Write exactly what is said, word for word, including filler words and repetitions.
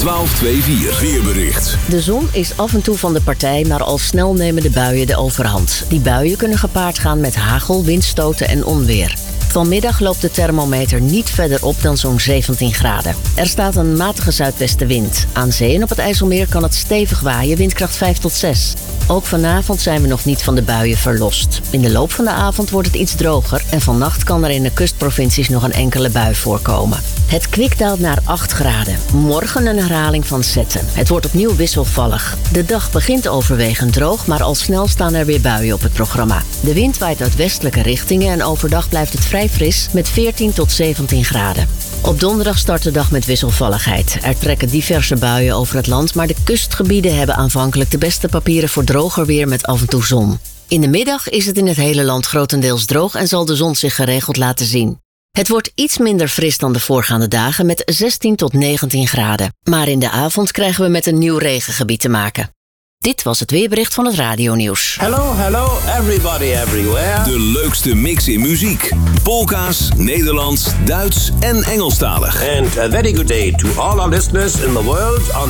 twaalf vierentwintig weerbericht. De zon is af en toe van de partij, maar al snel nemen de buien de overhand. Die buien kunnen gepaard gaan met hagel, windstoten en onweer. Vanmiddag loopt de thermometer niet verder op dan zo'n zeventien graden. Er staat een matige zuidwestenwind. Aan zee en op het IJsselmeer kan het stevig waaien, windkracht vijf tot zes. Ook vanavond zijn we nog niet van de buien verlost. In de loop van de avond wordt het iets droger en vannacht kan er in de kustprovincies nog een enkele bui voorkomen. Het kwik daalt naar acht graden. Morgen een herhaling van zetten. Het wordt opnieuw wisselvallig. De dag begint overwegend droog, maar al snel staan er weer buien op het programma. De wind waait uit westelijke richtingen en overdag blijft het vrij fris met veertien tot zeventien graden. Op donderdag start de dag met wisselvalligheid. Er trekken diverse buien over het land, maar de kustgebieden hebben aanvankelijk de beste papieren voor droger weer met af en toe zon. In de middag is het in het hele land grotendeels droog en zal de zon zich geregeld laten zien. Het wordt iets minder fris dan de voorgaande dagen met zestien tot negentien graden. Maar in de avond krijgen we met een nieuw regengebied te maken. Dit was het weerbericht van het radionieuws. Hello, hello, everybody everywhere. De leukste mix in muziek. Polka's, Nederlands, Duits en Engelstalig. And a very good day to all our listeners in the world on